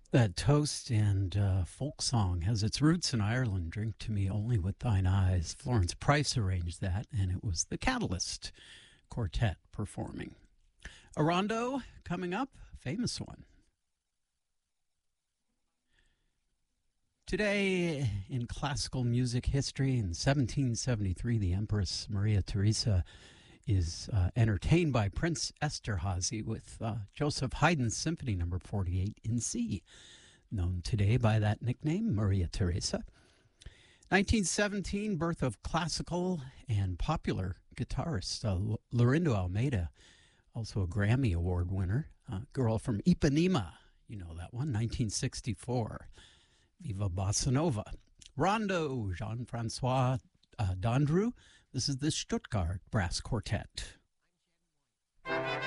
That toast and folk song has its roots in Ireland. Drink to me only with thine eyes. Florence Price arranged that, and it was the Catalyst Quartet performing. A rondo coming up, a famous one. Today, in classical music history, in 1773, the Empress Maria Theresa is entertained by Prince Esterhazy with Joseph Haydn's Symphony No. 48 in C, known today by that nickname, Maria Theresa. 1917, birth of classical and popular guitarist Lorindo Almeida, also a Grammy Award winner. Girl from Ipanema, you know that one, 1964. Viva Bossa Nova. Rondo, Jean-Francois Dandru. This is the Stuttgart Brass Quartet.